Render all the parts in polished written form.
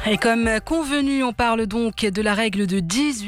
Et comme convenu, on parle donc de la règle de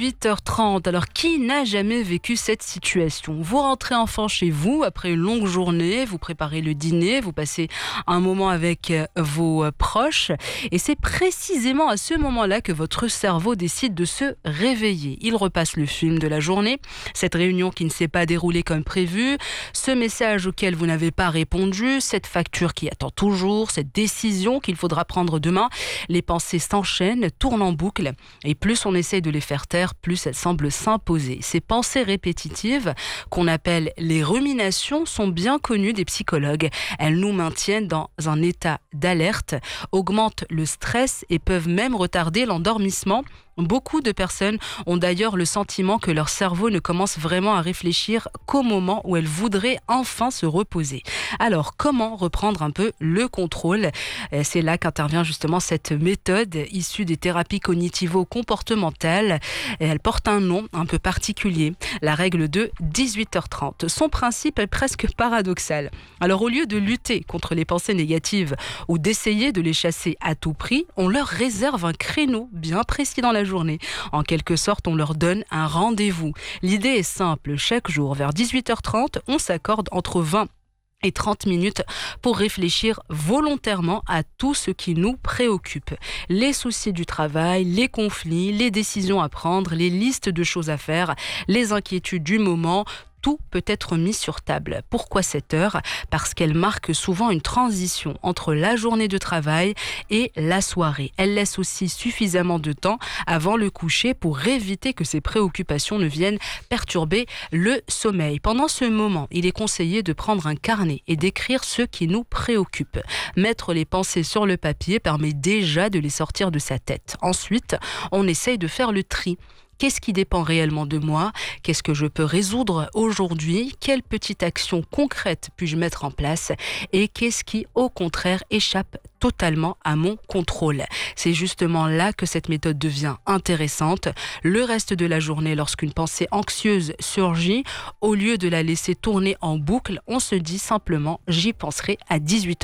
18h30. Alors, qui n'a jamais vécu cette situation ? Vous rentrez enfin chez vous après une longue journée, vous préparez le dîner, vous passez un moment avec vos proches. Et c'est précisément à ce moment-là que votre cerveau décide de se réveiller. Il repasse le film de la journée, cette réunion qui ne s'est pas déroulée comme prévu, ce message auquel vous n'avez pas répondu, cette facture qui attend toujours, cette décision qu'il faudra prendre demain. Les pensées s'enchaînent, tournent en boucle et plus on essaie de les faire taire, plus elles semblent s'imposer. Ces pensées répétitives, qu'on appelle les ruminations, sont bien connues des psychologues. Elles nous maintiennent dans un état d'alerte, augmentent le stress et peuvent même retarder l'endormissement. Beaucoup de personnes ont d'ailleurs le sentiment que leur cerveau ne commence vraiment à réfléchir qu'au moment où elles voudraient enfin se reposer. Alors, comment reprendre un peu le contrôle ? C'est là qu'intervient justement cette méthode issue des thérapies cognitivo-comportementales. Elle porte un nom un peu particulier, la règle de 18h30. Son principe est presque paradoxal. Alors, au lieu de lutter contre les pensées négatives ou d'essayer de les chasser à tout prix, on leur réserve un créneau bien précis dans la journée. En quelque sorte, on leur donne un rendez-vous. L'idée est simple. Chaque jour, vers 18h30, on s'accorde entre 20 et 30 minutes pour réfléchir volontairement à tout ce qui nous préoccupe. Les soucis du travail, les conflits, les décisions à prendre, les listes de choses à faire, les inquiétudes du moment. Tout peut être mis sur table. Pourquoi cette heure ? Parce qu'elle marque souvent une transition entre la journée de travail et la soirée. Elle laisse aussi suffisamment de temps avant le coucher pour éviter que ces préoccupations ne viennent perturber le sommeil. Pendant ce moment, il est conseillé de prendre un carnet et d'écrire ce qui nous préoccupe. Mettre les pensées sur le papier permet déjà de les sortir de sa tête. Ensuite, on essaye de faire le tri. Qu'est-ce qui dépend réellement de moi ? Qu'est-ce que je peux résoudre aujourd'hui ? Quelle petite action concrète puis-je mettre en place ? Et qu'est-ce qui, au contraire, échappe totalement à mon contrôle ? C'est justement là que cette méthode devient intéressante. Le reste de la journée, lorsqu'une pensée anxieuse surgit, au lieu de la laisser tourner en boucle, on se dit simplement « j'y penserai à 18h30 ».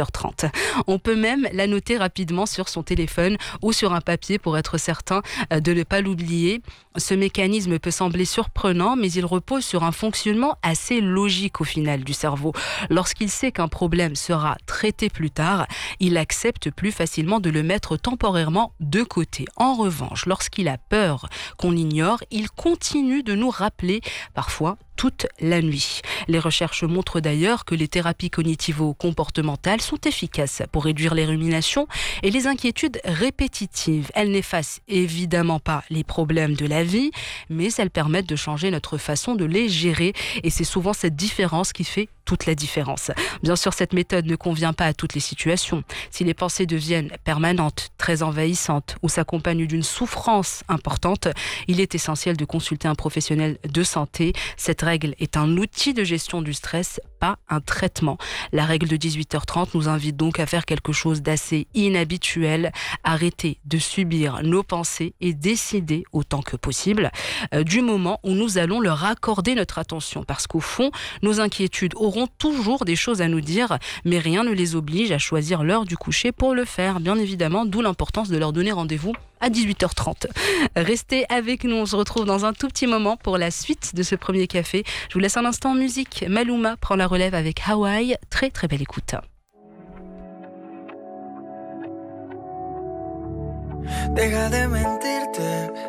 On peut même la noter rapidement sur son téléphone ou sur un papier pour être certain de ne pas l'oublier. Ce mécanisme peut sembler surprenant, mais il repose sur un fonctionnement assez logique au final du cerveau. Lorsqu'il sait qu'un problème sera traité plus tard, il accepte plus facilement de le mettre temporairement de côté. En revanche, lorsqu'il a peur qu'on l'ignore, il continue de nous rappeler, parfois toute la nuit. Les recherches montrent d'ailleurs que les thérapies cognitivo-comportementales sont efficaces pour réduire les ruminations et les inquiétudes répétitives. Elles n'effacent évidemment pas les problèmes de la vie, mais elles permettent de changer notre façon de les gérer. Et c'est souvent cette différence qui fait toute la différence. Bien sûr, cette méthode ne convient pas à toutes les situations. Si les pensées deviennent permanentes, très envahissantes ou s'accompagnent d'une souffrance importante, il est essentiel de consulter un professionnel de santé. Cette règle est un outil de gestion du stress, pas un traitement. La règle de 18h30 nous invite donc à faire quelque chose d'assez inhabituel, arrêter de subir nos pensées et décider autant que possible du moment où nous allons leur accorder notre attention. Parce qu'au fond, nos inquiétudes auront toujours des choses à nous dire, mais rien ne les oblige à choisir l'heure du coucher pour le faire, bien évidemment, d'où l'importance de leur donner rendez-vous à 18h30. Restez avec nous, on se retrouve dans un tout petit moment pour la suite de ce premier café. Je vous laisse un instant en musique. Maluma prend la relève avec Hawaï. Très très belle écoute. Deja de mentirte,